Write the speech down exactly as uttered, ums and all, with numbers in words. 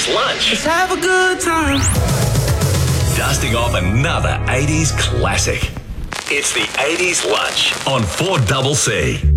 eighties Lunch. Let's have a good time. Dusting off another eighties classic. It's the eighties Lunch on four C C.